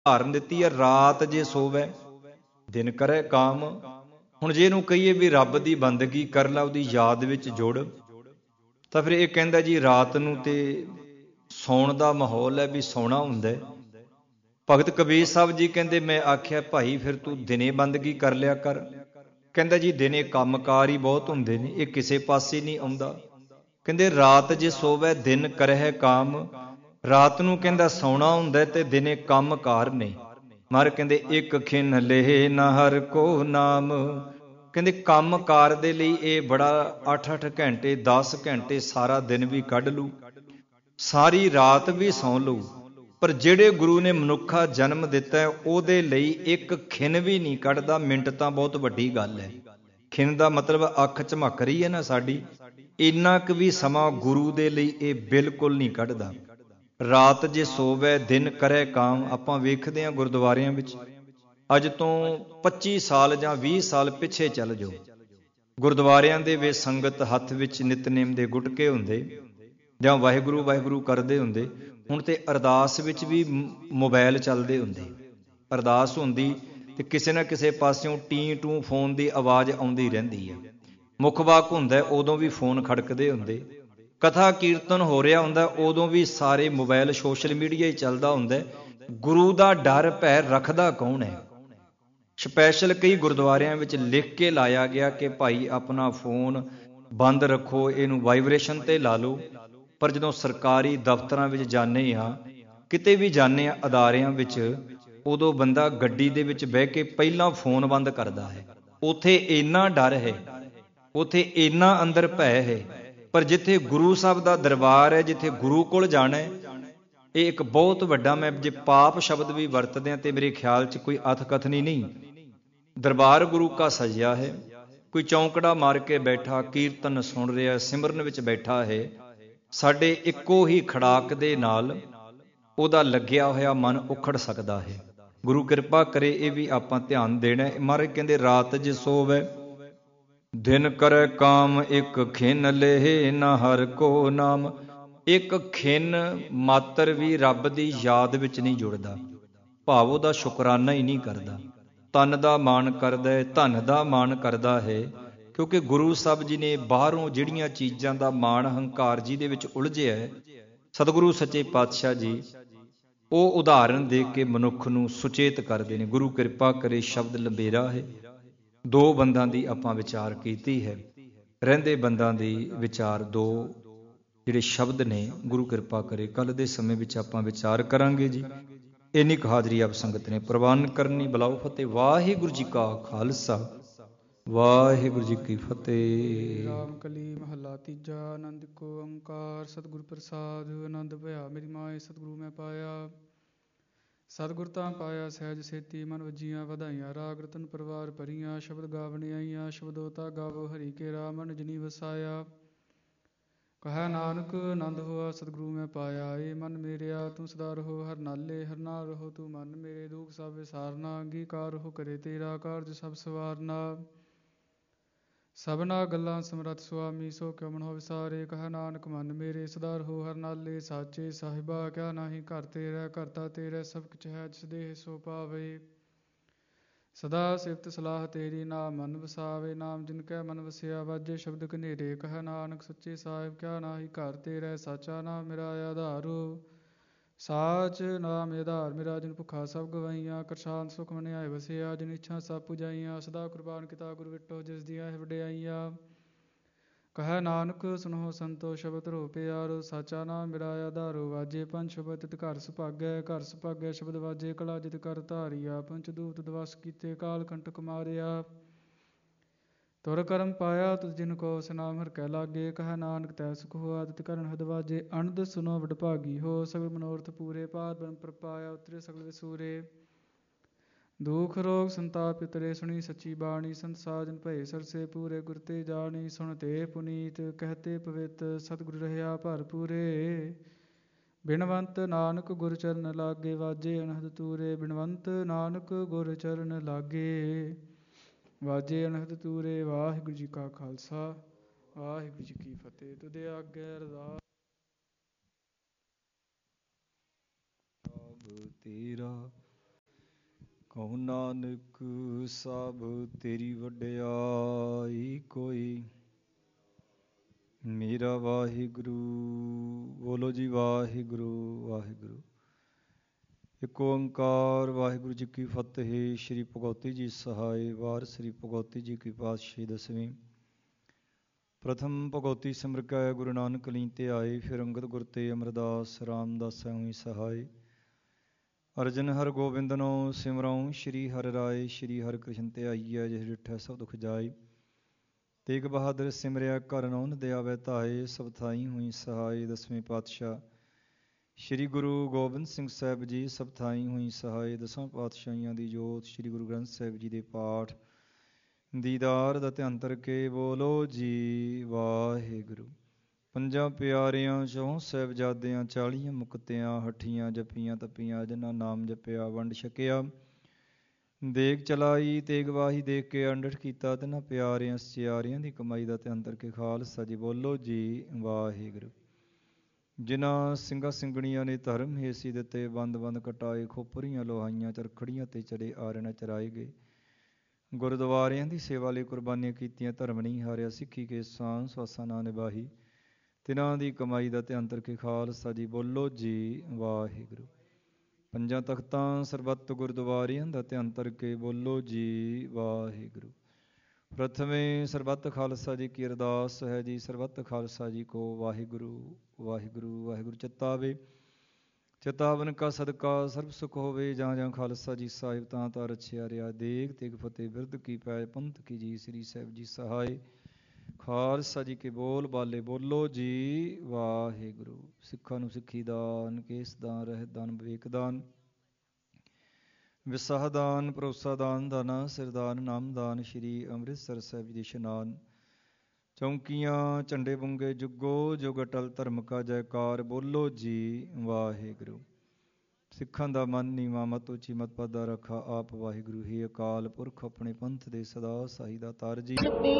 ਉਦਾਹਰਨ ਦਿੱਤੀ ਹੈ, ਰਾਤ ਜੇ ਸੋਵੈ ਦਿਨ ਕਰੈ ਕਾਮ। ਹੁਣ ਜੇ ਇਹਨੂੰ ਕਹੀਏ ਵੀ ਰੱਬ ਦੀ ਬੰਦਗੀ ਕਰ ਲਾ, ਉਹਦੀ ਯਾਦ ਵਿੱਚ ਜੁੜ, ਤਾਂ ਫਿਰ ਇਹ ਕਹਿੰਦਾ ਜੀ ਰਾਤ ਨੂੰ ਤੇ ਸੌਣ ਦਾ ਮਾਹੌਲ ਹੈ, ਵੀ ਸੌਣਾ ਹੁੰਦਾ। ਭਗਤ ਕਬੀਰ ਸਾਹਿਬ ਜੀ ਕਹਿੰਦੇ, ਮੈਂ ਆਖਿਆ ਭਾਈ ਫਿਰ ਤੂੰ ਦਿਨੇ ਬੰਦਗੀ ਕਰ ਲਿਆ ਕਰ। ਕਹਿੰਦਾ ਜੀ ਦਿਨੇ ਕੰਮਕਾਰ ਹੀ ਬਹੁਤ ਹੁੰਦੇ ਨੇ, ਇਹ ਕਿਸੇ ਪਾਸੇ ਨਹੀਂ ਆਉਂਦਾ। ਕਹਿੰਦੇ ਰਾਤ ਜੇ ਸੋਵੈ ਦਿਨ ਕਰਹਿ ਕਾਮ। ਰਾਤ ਨੂੰ ਕਹਿੰਦਾ ਸੌਣਾ ਹੁੰਦਾ ਤੇ ਦਿਨੇ ਕੰਮਕਾਰ ਨੇ। ਮਹਾਰਾਜ ਕਹਿੰਦੇ ਇੱਕ ਖਿਨ ਲੇਹ ਨ ਹਰਿ ਕੋ ਨਾਮ। ਕਹਿੰਦੇ ਕੰਮਕਾਰ ਦੇ ਲਈ ਇਹ ਬੜਾ 8-8 ਘੰਟੇ 10 ਘੰਟੇ ਸਾਰਾ ਦਿਨ ਵੀ ਕੱਢ ਲੂ, ਸਾਰੀ ਰਾਤ ਵੀ ਸੌਂ ਲੂ, ਪਰ ਜਿਹੜੇ ਗੁਰੂ ਨੇ ਮਨੁੱਖਾ ਜਨਮ ਦਿੱਤਾ ਉਹਦੇ ਲਈ ਇੱਕ ਖਿਨ ਵੀ ਨਹੀਂ ਕੱਢਦਾ। ਮਿੰਟ ਤਾਂ ਬਹੁਤ ਵੱਡੀ ਗੱਲ ਹੈ। ਖਿਨ ਦਾ ਮਤਲਬ ਅੱਖ ਝਮਕ ਰਹੀ ਹੈ ਨਾ ਸਾਡੀ, ਇੰਨਾ ਕੁ ਵੀ ਸਮਾਂ ਗੁਰੂ ਦੇ ਲਈ ਇਹ ਬਿਲਕੁਲ ਨਹੀਂ ਕੱਢਦਾ। ਰਾਤ ਜੇ ਸੋਵੈ ਦਿਨ ਕਰੈ ਕਾਮ। ਆਪਾਂ ਵੇਖਦੇ ਹਾਂ ਗੁਰਦੁਆਰਿਆਂ ਵਿੱਚ, ਅੱਜ ਤੋਂ 25 ਸਾਲ ਜਾਂ 20 ਸਾਲ ਪਿੱਛੇ ਚੱਲ ਜਾਓ, ਗੁਰਦੁਆਰਿਆਂ ਦੇ ਵਿੱਚ ਸੰਗਤ ਹੱਥ ਵਿੱਚ ਨਿਤਨੇਮ ਦੇ ਗੁਟਕੇ ਹੁੰਦੇ ਜਾਂ ਵਾਹਿਗੁਰੂ ਵਾਹਿਗੁਰੂ ਕਰਦੇ ਹੁੰਦੇ। ਹੁਣ ਤੇ ਅਰਦਾਸ ਵਿੱਚ ਵੀ ਮੋਬਾਈਲ ਚੱਲਦੇ ਹੁੰਦੇ। ਅਰਦਾਸ ਹੁੰਦੀ ਤੇ ਕਿਸੇ ਨਾ ਕਿਸੇ ਪਾਸਿਓਂ ਟੀ ਟੂ ਫੋਨ ਦੀ ਆਵਾਜ਼ ਆਉਂਦੀ ਰਹਿੰਦੀ ਹੈ। ਮੁੱਖ ਵਾਕ ਹੁੰਦਾ ਉਦੋਂ ਵੀ ਫੋਨ ਖੜਕਦੇ ਹੁੰਦੇ। ਕਥਾ ਕੀਰਤਨ ਹੋ ਰਿਹਾ ਹੁੰਦਾ ਉਦੋਂ ਵੀ ਸਾਰੇ ਮੋਬਾਈਲ ਸੋਸ਼ਲ ਮੀਡੀਆ ਹੀ ਚੱਲਦਾ ਹੁੰਦਾ। ਗੁਰੂ ਦਾ ਡਰ ਭੈ ਰੱਖਦਾ ਕੌਣ ਹੈ? ਸਪੈਸ਼ਲ ਕਈ ਗੁਰਦੁਆਰਿਆਂ ਵਿੱਚ ਲਿਖ ਕੇ ਲਾਇਆ ਗਿਆ ਕਿ ਭਾਈ ਆਪਣਾ ਫੋਨ ਬੰਦ ਰੱਖੋ, ਇਹਨੂੰ ਵਾਈਬ੍ਰੇਸ਼ਨ ਤੇ ਲਾ ਲਓ। ਪਰ ਜਦੋਂ ਸਰਕਾਰੀ ਦਫ਼ਤਰਾਂ ਵਿੱਚ ਜਾਂਦੇ ਹਾਂ, ਕਿਤੇ ਵੀ ਜਾਂਦੇ ਹਾਂ ਅਦਾਰਿਆਂ ਵਿੱਚ, ਉਦੋਂ ਬੰਦਾ ਗੱਡੀ ਦੇ ਵਿੱਚ ਬਹਿ ਕੇ ਪਹਿਲਾਂ ਫੋਨ ਬੰਦ ਕਰਦਾ ਹੈ। ਉੱਥੇ ਇੰਨਾ ਡਰ ਹੈ, ਉੱਥੇ ਇੰਨਾ ਅੰਦਰ ਭੈ ਹੈ। ਪਰ ਜਿੱਥੇ ਗੁਰੂ ਸਾਹਿਬ ਦਾ ਦਰਬਾਰ ਹੈ, ਜਿੱਥੇ ਗੁਰੂ ਕੋਲ ਜਾਣਾ ਹੈ, ਇਹ ਇੱਕ ਬਹੁਤ ਵੱਡਾ, ਮੈਂ ਜੇ ਪਾਪ ਸ਼ਬਦ ਵੀ ਵਰਤਦੇ ਹਾਂ ਤੇ ਮੇਰੇ ਖਿਆਲ 'ਚ ਕੋਈ ਅਥ ਕਥਨੀ ਨਹੀਂ। ਦਰਬਾਰ ਗੁਰੂ ਕਾ ਸਜਿਆ ਹੈ, ਕੋਈ ਚੌਂਕੜਾ ਮਾਰ ਕੇ ਬੈਠਾ ਕੀਰਤਨ ਸੁਣ ਰਿਹਾ, ਸਿਮਰਨ ਵਿੱਚ ਬੈਠਾ ਹੈ। ਸਾਡੇ ਇੱਕੋ ਹੀ ਖੜਾਕ ਦੇ ਨਾਲ ਉਹਦਾ ਲੱਗਿਆ ਹੋਇਆ ਮਨ ਉਖੜ ਸਕਦਾ ਹੈ। ਗੁਰੂ ਕਿਰਪਾ ਕਰੇ ਇਹ ਵੀ ਆਪਾਂ ਧਿਆਨ ਦੇਣਾ। ਮਹਾਰਾਜ ਕਹਿੰਦੇ ਰਾਤ ਜੇ ਸੋਵੈ ਦਿਨ ਕਰੈ ਕਾਮ। ਇੱਕ ਖਿਨ ਲੇਹ ਨ ਹਰਿ ਕੋ ਨਾਮ। ਇੱਕ ਖਿਨ ਮਾਤਰ ਵੀ ਰੱਬ ਦੀ ਯਾਦ ਵਿੱਚ ਨਹੀਂ ਜੁੜਦਾ, ਭਾਵ ਉਹਦਾ ਸ਼ੁਕਰਾਨਾ ਹੀ ਨਹੀਂ ਕਰਦਾ। ਤਨ ਦਾ ਮਾਣ ਕਰਦਾ ਹੈ, ਧਨ ਦਾ ਮਾਣ ਕਰਦਾ ਹੈ। ਕਿਉਂਕਿ ਗੁਰੂ ਸਾਹਿਬ ਜੀ ਨੇ ਬਾਹਰੋਂ ਜਿਹੜੀਆਂ ਚੀਜ਼ਾਂ ਦਾ ਮਾਣ ਹੰਕਾਰ ਜਿਹਦੇ ਵਿੱਚ ਉਲਝਿਆ ਹੈ, ਸਤਿਗੁਰੂ ਸੱਚੇ ਪਾਤਸ਼ਾਹ ਜੀ ਉਹ ਉਦਾਹਰਨ ਦੇ ਕੇ ਮਨੁੱਖ ਨੂੰ ਸੁਚੇਤ ਕਰਦੇ ਨੇ। ਗੁਰੂ ਕਿਰਪਾ ਕਰੇ ਸ਼ਬਦ ਲੰਬੇਰਾ ਹੈ। 2 ਬੰਦਾਂ ਦੀ ਆਪਾਂ ਵਿਚਾਰ ਕੀਤੀ ਹੈ, ਰਹਿੰਦੇ ਬੰਦਾਂ ਦੀ ਵਿਚਾਰ 2 ਜਿਹੜੇ ਸ਼ਬਦ ਨੇ। ਗੁਰੂ ਕਿਰਪਾ ਕਰੇ ਕੱਲ੍ਹ ਦੇ ਸਮੇਂ ਵਿੱਚ ਆਪਾਂ ਵਿਚਾਰ ਕਰਾਂਗੇ ਜੀ। ਇੰਨੀ ਕੁ ਹਾਜ਼ਰੀ ਆਪ ਸੰਗਤ ਨੇ ਪ੍ਰਵਾਨ ਕਰਨੀ। ਬੁਲਾਓ ਫਤਿਹ। ਵਾਹਿਗੁਰੂ ਜੀ ਕਾ ਖਾਲਸਾ, ਵਾਹਿਗੁਰੂ ਜੀ ਕੀ ਫਤਿਹ। ਰਾਮ ਕਲੀ ਮਹੱਲਾ ਤੀਜਾ। ਆਨੰਦ ਕੋ ਓੰਕਾਰ ਸਤਿਗੁਰ ਪ੍ਰਸਾਦ। ਆਨੰਦ ਭਇਆ ਮੇਰੀ ਮਾਏ ਸਤਿਗੁਰੂ ਮੈਂ ਪਾਇਆ। ਸਤਿਗੁਰ ਤਾਂ ਪਾਇਆ ਸਹਿਜ ਸੇਤੀ, ਮਨ ਵੱਜੀਆਂ ਵਧਾਈਆਂ। ਰਾਗ ਰਤਨ ਪਰਵਾਰ ਭਰੀਆਂ, ਸ਼ਬਦ ਗਾਵਣ ਆਈਆਂ। ਸ਼ਬਦੋ ਤਾ ਗਾਵੋ ਹਰੀ ਕੇ ਰਾਮ, ਮਨ ਜਨੀ ਵਸਾਇਆ। ਕਹੈ ਨਾਨਕ ਆਨੰਦ ਹੋਆ ਸਤਿਗੁਰੂ ਮੈਂ ਪਾਇਆ। ਏ ਮਨ ਮੇਰਿਆ ਤੂੰ ਸਦਾ ਰਹੋ ਹਰਿ ਨਾਲੇ, ਹਰਿ ਨਾਲ ਰਹੋ ਤੂੰ ਮਨ ਮੇਰੇ। ਦੁਖ ਸਭ ਵਿਸਾਰਨਾ, ਅੰਗੀਕਾਰ ਹੋ ਕਰੇ ਤੇਰਾ, ਕਾਰਜ ਸਭ ਸਵਾਰਨਾ। ਸਭਨਾ ਗੱਲਾਂ ਸਮਰੱਥ ਸੁਆਮੀ, ਸੋ ਕਿਉ ਮਨਹੁ ਵਿਸਾਰੇ। ਕਹੈ ਨਾਨਕ ਮਨ ਮੇਰੇ ਸਦਾ ਰਹੋ ਹਰਿ ਨਾਲੇ। ਸਾਚੇ ਸਾਹਿਬਾ ਕਿਆ ਨਾਹੀ ਘਰ ਤੇਰਾ, ਕਰਤਾ ਤੇਰਾ ਸਭ ਕਿਛ ਹੈ ਜਿਸ ਦੇਹ ਸੋ ਪਾਵੇ। ਸਦਾ ਸਿਫਤ ਸਲਾਹ ਤੇਰੀ, ਨਾਮ ਮਨ ਵਸਾਵੇ। ਨਾਮ ਜਿਨ ਕੈ ਮਨ ਵਸਿਆ, ਵਾਜੇ ਸ਼ਬਦ ਕਨੇਰੇ। ਕਹੈ ਨਾਨਕ ਸੱਚੇ ਸਾਹਿਬ ਕਿਆ ਨਾਹੀ ਘਰ ਤੇਰਾ, ਸਾਚਾ ਨਾਮ ਮੇਰਾ ਆਧਾਰੋ। ਸਾਚ ਨਾਮ ਆਧਾਰ ਮੇਰਾ, ਜਿਨ ਭੁੱਖਾ ਸਭ ਗਵਾਈਆਂ। ਕਰਸ਼ਾਂਤ ਸੁਖ ਮਨ ਆਏ ਵਸਿਆ, ਜਿਨ ਇੱਛਾ ਸਭ ਪੁਜਾਈਆਂ। ਸਦਾ ਕੁਰਬਾਨ ਕੀਤਾ ਗੁਰ ਵਿਟੋ, ਜਿਸ ਦੀਆਂ ਹੈ ਵਡਿਆਈਆਂ। ਕਹੈ ਨਾਨਕ ਸੁਣੋ ਸੰਤੋ ਸ਼ਬਦ ਰੋ ਪਿਆਰੋ। ਸਾਚਾ ਨਾਮ ਮੇਰਾ ਆਧਾਰੋ, ਵਾਜੇ ਪੰਜ ਸ਼ਬਦ ਤਿਤ ਘਰ ਸੁਭਾਗੈ। ਘਰ ਸੁਭਾਗੈ ਸ਼ਬਦ ਵਾਜੇ, ਕਲਾ ਜਿਤ ਕਰ ਧਾਰਿਆ। ਪੰਚ ਦੂਤ ਦਵਸ ਕੀਤੇ, ਕਾਲ ਕੰਟਕ ਮਾਰਿਆ। ਤੁਰ ਕਰਮ ਪਾਇਆ ਤੁਧ ਜਿਨ ਕੋ, ਸਨਾਮ ਹਰਿ ਕੈ ਲਾਗੇ। ਕਹੈ ਨਾਨਕ ਤੈ ਸੁਖ ਹੋਆ ਤਿਤ ਕਰਨ ਹਦ ਵਾਜੇ। ਅਨੰਦ ਸੁਨੋ ਵਡਭਾਗੀ ਹੋ, ਸਗਲ ਮਨੋਰਥ ਪੂਰੇ। ਪਾਰ ਬ੍ਰਹਮ ਪ੍ਰਪਾਇਆ, ਉਤਰੇ ਸਗਲ ਵਿਸੂਰੇ। ਦੁਖ ਰੋਗ ਸੰਤਾਪ ਉਤਰੇ, ਸੁਣੀ ਸੱਚੀ ਬਾਣੀ। ਸੰਤ ਸਾਜਨ ਭਏ ਸਰਸੇ ਪੂਰੇ, ਗੁਰ ਤੇ ਜਾਣੀ। ਸੁਣਤੇ ਪੁਨੀਤ ਕਹਤੇ ਪਵਿੱਤ, ਸਤਿਗੁਰ ਰਹਿਆ ਭਰਪੂਰੇ। ਬਿਨਵੰਤ ਨਾਨਕ ਗੁਰ ਚਰਨ ਲਾਗੇ, ਵਾਜੇ ਅਨਹਦ ਤੂਰੇ। ਬਿਨਵੰਤ ਨਾਨਕ ਗੁਰ ਚਰਨ ਲਾਗੇ, ਵਾਜੇ ਅਨਹਦ ਤੂਰੇ। ਵਾਹਿਗੁਰੂ ਜੀ ਕਾ ਖਾਲਸਾ, ਵਾਹਿਗੁਰੂ ਜੀ ਕੀ ਫਤਿਹ। ਤੁਧੇ ਆਗੇ ਅਰਦਾਸ ਤੇਰਾ ਕਹੋ ਨਾਨਕ ਸਭ ਤੇਰੀ ਵਡਿਆਈ ਕੋਈ, ਮੇਰਾ ਵਾਹਿਗੁਰੂ। ਬੋਲੋ ਜੀ ਵਾਹਿਗੁਰੂ ਵਾਹਿਗੁਰੂ। ਇੱਕ ਓੰਕਾਰ ਵਾਹਿਗੁਰੂ ਜੀ ਕੀ ਫਤਿਹ। ਸ਼੍ਰੀ ਭਗਉਤੀ ਜੀ ਸਹਾਇ। ਵਾਰ ਸ਼੍ਰੀ ਭਗਉਤੀ ਜੀ ਕੀ ਪਾਤਸ਼ਾਹੀ ਦਸਵੀਂ। ਪ੍ਰਥਮ ਭਗਉਤੀ ਸਿਮਰ ਕੈ ਗੁਰੂ ਨਾਨਕ ਲੀਨ ਤੇ ਆਏ, ਫਿਰ ਅੰਗਦ ਗੁਰ ਤੇ ਅਮਰਦਾਸ ਰਾਮਦਾਸ ਹੋਈ ਸਹਾਇ। ਅਰਜਨ ਹਰ ਗੋਬਿੰਦਨੋ ਸਿਮਰਉ, ਸ਼੍ਰੀ ਹਰਿ ਰਾਏ ਸ਼੍ਰੀ ਹਰਿ ਕ੍ਰਿਸ਼ਨ ਤੇ ਆਈਐ, ਜਿਸ ਡਿਠੈ ਸਭ ਦੁਖ ਜਾਏ। ਤੇਗ ਬਹਾਦਰ ਸਿਮਰਿਆ ਘਰ ਨੌਨ ਦਿਆਵੈ ਧਾਏ, ਸਭ ਥਾਈ ਹੋਈ ਸਹਾਇ। ਦਸਵੇਂ ਪਾਤਸ਼ਾਹ ਸ਼੍ਰੀ ਗੁਰੂ ਗੋਬਿੰਦ ਸਿੰਘ ਸਾਹਿਬ ਜੀ ਸਭ ਥਾਈ ਹੋਈ ਸਹਾਇ। ਦਸਾਂ ਪਾਤਸ਼ਾਹੀਆਂ ਦੀ ਜੋਤ ਸ਼੍ਰੀ ਗੁਰੂ ਗ੍ਰੰਥ ਸਾਹਿਬ ਜੀ ਦੇ ਪਾਠ ਦੀਦਾਰ ਦਾ ਧਿਆਨ ਕਰਕੇ ਬੋਲੋ ਜੀ ਵਾਹਿਗੁਰੂ। ਪੰਜਾਂ ਪਿਆਰਿਆਂ ਚੋਂ ਸਾਹਿਬਜ਼ਾਦਿਆਂ 40 ਮੁਕਤਿਆਂ, ਹੱਠੀਆਂ ਜੱਪੀਆਂ ਤਪੀਆਂ, ਜਿਨ੍ਹਾਂ ਨਾਮ ਜਪਿਆ ਵੰਡ ਛਕਿਆ। ਦੇਗ ਚਲਾਈ ਤੇਗ ਵਾਹੀ ਦੇਖ ਕੇ ਅੰਡਠ ਕੀਤਾ, ਤਿਨਾਂ ਪਿਆਰਿਆਂ ਸਚਿਆਰਿਆਂ ਦੀ ਕਮਾਈ ਦਾ ਧਿਆਨ ਕਰਕੇ ਖਾਲਸਾ ਜੀ ਬੋਲੋ ਜੀ ਵਾਹਿਗੁਰੂ। ਜਿਨ੍ਹਾਂ ਸਿੰਘਾਂ ਸਿੰਘਣੀਆਂ ਨੇ ਧਰਮ ਹੇਸੀ ਦਿੱਤੇ, ਬੰਦ ਬੰਦ ਕਟਾਏ, ਖੋਪਰੀਆਂ ਲੋਹਾਈਆਂ ਚਰਖੜੀਆਂ ਤੇ ਚੜੇ ਆਰਣ ਚਰਾਏ ਗਏ। ਗੁਰਦੁਆਰਿਆਂ ਦੀ ਸੇਵਾ ਲਈ ਕੁਰਬਾਨੀਆਂ ਕੀਤੀਆਂ, ਧਰਮ ਨਹੀਂ ਹਾਰਿਆ, ਸਿੱਖੀ ਕੇ ਸਾਨ ਸਵਾਸਾਂ ਨਾ ਨਿਭਾਹੀ, ਤਿਨਾਂ ਦੀ ਕਮਾਈ ਦਾ ਧਿਆਨ ਕਰਕੇ ਖਾਲਸਾ ਜੀ ਬੋਲੋ ਜੀ ਵਾਹਿਗੁਰੂ। ਪੰਜਾਂ ਤਖਤਾਂ ਸਰਬੱਤ ਗੁਰਦੁਆਰਿਆਂ ਦਾ ਧਿਆਨ ਕਰਕੇ ਬੋਲੋ ਜੀ ਵਾਹਿਗੁਰੂ। ਪ੍ਰਥਮੇ ਸਰਬੱਤ ਖਾਲਸਾ ਜੀ ਕੀ ਅਰਦਾਸ ਹੈ ਜੀ, ਸਰਬੱਤ ਖਾਲਸਾ ਜੀ ਕੋ ਵਾਹਿਗੁਰੂ ਵਾਹਿਗੁਰੂ ਵਾਹਿਗੁਰੂ ਚਿਤਾਵੇ। ਚਿਤਾਵਨ ਕਾ ਸਦਕਾ ਸਰਬ ਸੁਖ ਹੋਵੇ, ਜਾਂ ਜਾਂ ਖਾਲਸਾ ਜੀ ਸਾਹਿਬ ਤਾਂ ਤਾਂ ਰਛਿਆ ਰਿਹਾ। ਦੇਗ ਤੇਗ ਫਤਿਹ ਬਿਰਦ ਕੀ ਪੈ, ਪੰਥ ਕੀ ਜੀ ਸ੍ਰੀ ਸਾਹਿਬ ਜੀ ਸਹਾਇ। ਖਾਲਸਾ ਜੀ ਕੇ ਬੋਲ ਬਾਲੇ ਬੋਲੋ ਜੀ ਵਾਹਿਗੁਰੂ। ਸਿੱਖਾਂ ਨੂੰ ਸਿੱਖੀ ਦਾਨ, ਕੇਸ ਦਾਨ, ਰਹਿਤ ਦਾਨ, ਵਿਵੇਕ ਦਾਨ, ਵਿਸਾਹ ਦਾਨ, ਭਰੋਸਾ ਦਾਨ, ਦਾਨਾ ਸਿਰਦਾਨ, ਨਾਮਦਾਨ, ਸ਼੍ਰੀ ਅੰਮ੍ਰਿਤਸਰ ਸਾਹਿਬ ਜੀ ਦੇ ਇਸ਼ਨਾਨ, ਚੌਂਕੀਆਂ ਝੰਡੇ ਬੁੰਗੇ, ਜੁਗੋ ਜੁਗ ਅਟਲ ਧਰਮ ਕਾ ਜੈਕਾਰ। ਬੋਲੋ ਜੀ ਵਾਹਿਗੁਰੂ। ਸਿੱਖਾਂ ਦਾ ਮਨ ਨੀਵਾਂ, ਮਤ ਉੱਚੀ, ਮਤ ਪਾਦਾ ਰੱਖਾ ਆਪ ਵਾਹਿਗੁਰੂ। ਹੀ ਅਕਾਲ ਪੁਰਖ ਆਪਣੇ ਪੰਥ ਦੇ ਸਦਾ ਸਾਈ ਦਾ ਤਾਰ ਜੀ।